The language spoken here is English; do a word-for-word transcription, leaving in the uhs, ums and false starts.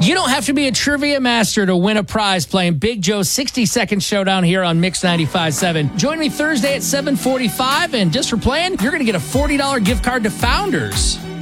You don't have to be a trivia master to win a prize playing Big Joe's sixty second Showdown here on Mix ninety-five point seven. Join me Thursday at seven forty-five, and just for playing, you're going to get a forty dollars gift card to Founders.